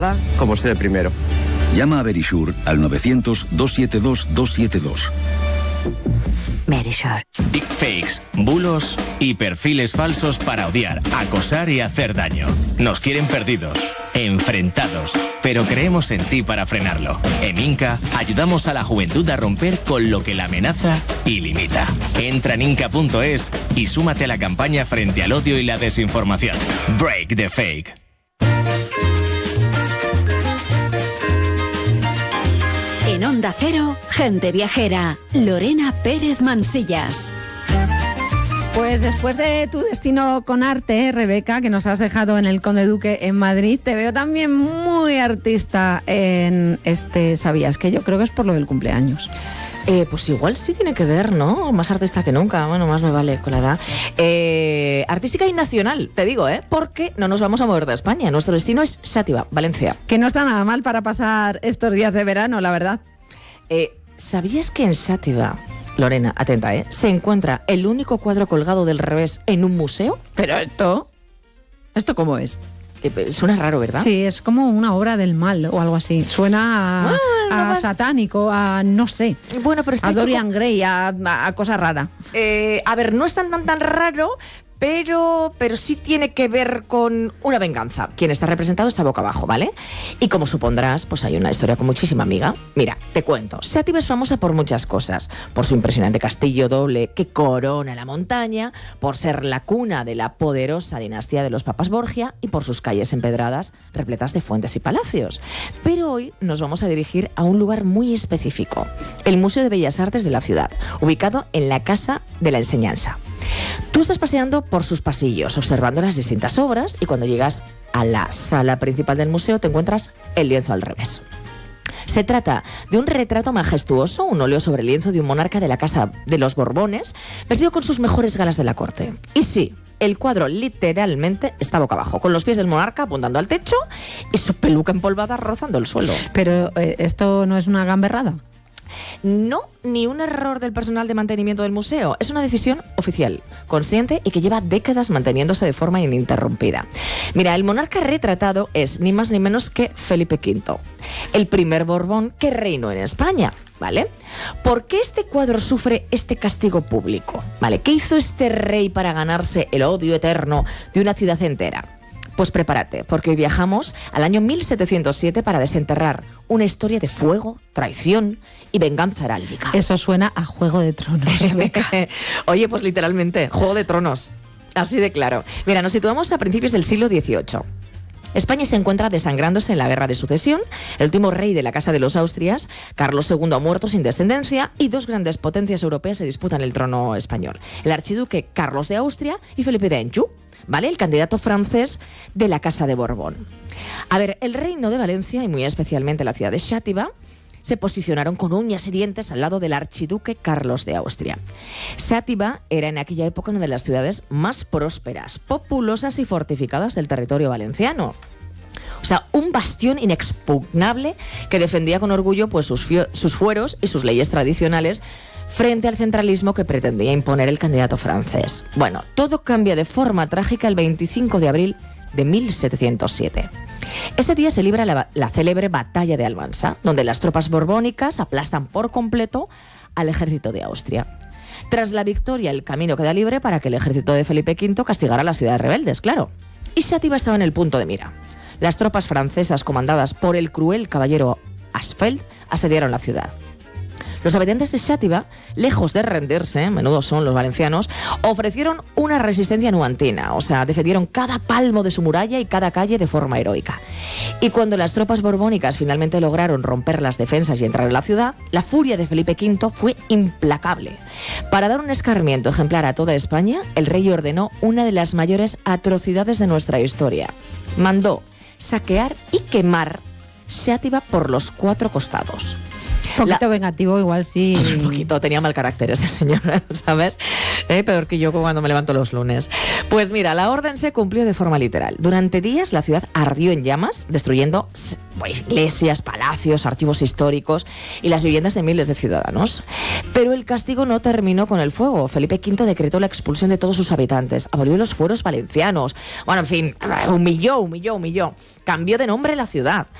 como ser el primero. Llama a Verisure al 900-272-272. Verisure. Deepfakes, bulos y perfiles falsos para odiar, acosar y hacer daño. Nos quieren perdidos, enfrentados, pero creemos en ti para frenarlo. En Inca ayudamos a la juventud a romper con lo que la amenaza y limita. Entra en inca.es y súmate a la campaña frente al odio y la desinformación. Break the fake. En Onda Cero, Gente Viajera, Lorena Pérez Mansillas. Pues después de tu destino con arte, Rebeca, que nos has dejado en el Conde Duque en Madrid, te veo también muy artista en este ¿Sabías que? Yo creo que es por lo del cumpleaños. Pues igual sí tiene que ver, ¿no? Más artista que nunca, bueno, más me vale con la edad. Artística y nacional, te digo, porque no nos vamos a mover de España. Nuestro destino es Xàtiva, Valencia. Que no está nada mal para pasar estos días de verano, la verdad. ¿Sabías que en Xàtiva, Lorena, atenta, se encuentra el único cuadro colgado del revés en un museo? Pero ¿esto cómo es? Suena raro, ¿verdad? Sí, es como una obra del mal o algo así. Suena a satánico, a no sé. Bueno, pero está a Dorian Gray, a cosa rara. A ver, no es tan raro, pero sí tiene que ver con una venganza. Quien está representado está boca abajo, ¿vale? Y como supondrás, pues hay una historia con muchísima amiga. Mira, te cuento. Xàtiva es famosa por muchas cosas. Por su impresionante castillo doble que corona la montaña, por ser la cuna de la poderosa dinastía de los Papas Borgia y por sus calles empedradas repletas de fuentes y palacios. Pero hoy nos vamos a dirigir a un lugar muy específico, el Museo de Bellas Artes de la ciudad, ubicado en la Casa de la Enseñanza. Tú estás paseando por sus pasillos, observando las distintas obras, y cuando llegas a la sala principal del museo te encuentras el lienzo al revés. Se trata de un retrato majestuoso, un óleo sobre lienzo de un monarca de la Casa de los Borbones, vestido con sus mejores galas de la corte. Y sí, el cuadro literalmente está boca abajo, con los pies del monarca apuntando al techo y su peluca empolvada rozando el suelo. Pero ¿esto no es una gamberrada? No, ni un error del personal de mantenimiento del museo. Es una decisión oficial, consciente y que lleva décadas manteniéndose de forma ininterrumpida. Mira, el monarca retratado es ni más ni menos que Felipe V, el primer Borbón que reinó en España, ¿vale? ¿Por qué este cuadro sufre este castigo público? ¿Vale? ¿Qué hizo este rey para ganarse el odio eterno de una ciudad entera? Pues prepárate, porque hoy viajamos al año 1707 para desenterrar una historia de fuego, traición y venganza heráldica. Eso suena a Juego de Tronos, Rebeca. Oye, pues literalmente, Juego de Tronos. Así de claro. Mira, nos situamos a principios del siglo XVIII. España se encuentra desangrándose en la Guerra de Sucesión. El último rey de la Casa de los Austrias, Carlos II, ha muerto sin descendencia y dos grandes potencias europeas se disputan el trono español. El archiduque Carlos de Austria y Felipe de Anjou, ¿vale? El candidato francés de la Casa de Borbón. A ver, el reino de Valencia y muy especialmente la ciudad de Xàtiva se posicionaron con uñas y dientes al lado del archiduque Carlos de Austria. Xàtiva era en aquella época una de las ciudades más prósperas, populosas y fortificadas del territorio valenciano. O sea, un bastión inexpugnable que defendía con orgullo pues sus fueros y sus leyes tradicionales frente al centralismo que pretendía imponer el candidato francés. Bueno, todo cambia de forma trágica el 25 de abril de 1707. Ese día se libra la célebre batalla de Almansa, donde las tropas borbónicas aplastan por completo al ejército de Austria. Tras la victoria, el camino queda libre para que el ejército de Felipe V castigara a las ciudades rebeldes, claro. Y Xàtiva estaba en el punto de mira. Las tropas francesas, comandadas por el cruel caballero Asfeld, asediaron la ciudad. Los habitantes de Xàtiva, lejos de rendirse, menudo son los valencianos, ofrecieron una resistencia numantina, o sea, defendieron cada palmo de su muralla y cada calle de forma heroica. Y cuando las tropas borbónicas finalmente lograron romper las defensas y entrar en la ciudad, la furia de Felipe V fue implacable. Para dar un escarmiento ejemplar a toda España, el rey ordenó una de las mayores atrocidades de nuestra historia. Mandó saquear y quemar Xàtiva por los 4 costados. Un poquito vengativo, igual sí. Un poquito, tenía mal carácter este señor, ¿sabes? Peor que yo cuando me levanto los lunes. Pues mira, la orden se cumplió de forma literal. Durante días la ciudad ardió en llamas, destruyendo iglesias, palacios, archivos históricos y las viviendas de miles de ciudadanos. Pero el castigo no terminó con el fuego. Felipe V decretó la expulsión de todos sus habitantes, abolió los fueros valencianos. Bueno, en fin, humilló. Cambió de nombre la ciudad.